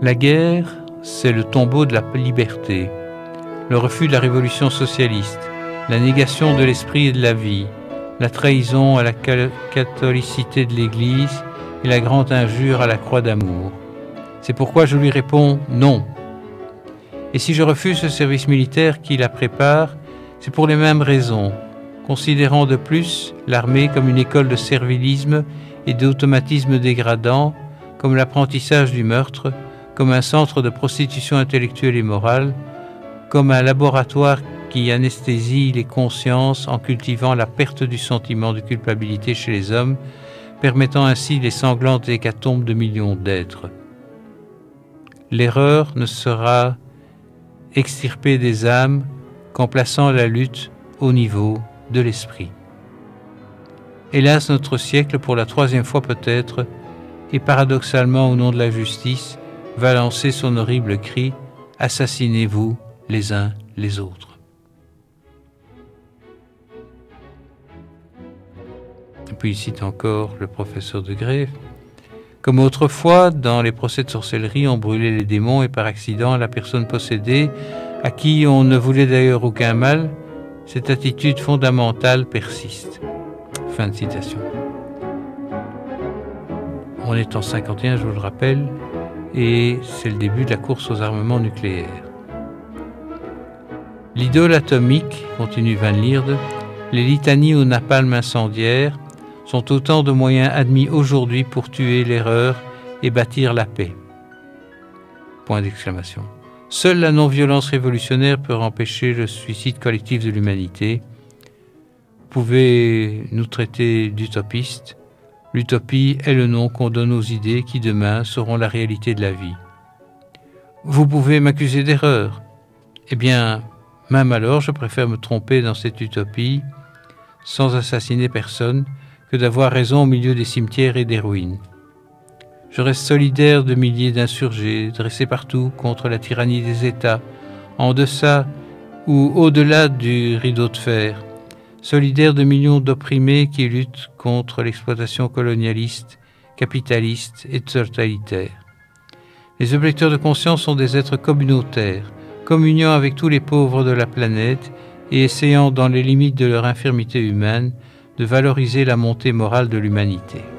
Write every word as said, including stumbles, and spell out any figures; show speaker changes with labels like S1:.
S1: La guerre, c'est le tombeau de la liberté, le refus de la révolution socialiste, la négation de l'esprit et de la vie, la trahison à la catholicité de l'Église et la grande injure à la croix d'amour. C'est pourquoi je lui réponds non. Et si je refuse ce service militaire qui la prépare, c'est pour les mêmes raisons, considérant de plus l'armée comme une école de servilisme et d'automatisme dégradant, comme l'apprentissage du meurtre, comme un centre de prostitution intellectuelle et morale, comme un laboratoire qui anesthésie les consciences en cultivant la perte du sentiment de culpabilité chez les hommes, permettant ainsi les sanglantes hécatombes de millions d'êtres. L'erreur ne sera extirpée des âmes qu'en plaçant la lutte au niveau de l'esprit. Hélas, notre siècle, pour la troisième fois peut-être, et paradoxalement au nom de la justice, va lancer son horrible cri « Assassinez-vous les uns les autres ». Et puis il cite encore le professeur de Grève. Comme autrefois, dans les procès de sorcellerie, on brûlait les démons et par accident la personne possédée, à qui on ne voulait d'ailleurs aucun mal, cette attitude fondamentale persiste. Fin de citation. On est en cinquante et un, je vous le rappelle, et c'est le début de la course aux armements nucléaires. L'idole atomique, continue Van Lierde, les litanies au napalm incendiaire sont autant de moyens admis aujourd'hui pour tuer l'erreur et bâtir la paix. Point d'exclamation. Seule la non-violence révolutionnaire peut empêcher le suicide collectif de l'humanité. Vous pouvez nous traiter d'utopistes. L'utopie est le nom qu'on donne aux idées qui demain seront la réalité de la vie. Vous pouvez m'accuser d'erreur. Eh bien, même alors, je préfère me tromper dans cette utopie sans assassiner personne que d'avoir raison au milieu des cimetières et des ruines. Je reste solidaire de milliers d'insurgés dressés partout contre la tyrannie des États, en deçà ou au-delà du rideau de fer, solidaire de millions d'opprimés qui luttent contre l'exploitation colonialiste, capitaliste et totalitaire. Les objecteurs de conscience sont des êtres communautaires, communiant avec tous les pauvres de la planète et essayant, dans les limites de leur infirmité humaine, de valoriser la montée morale de l'humanité.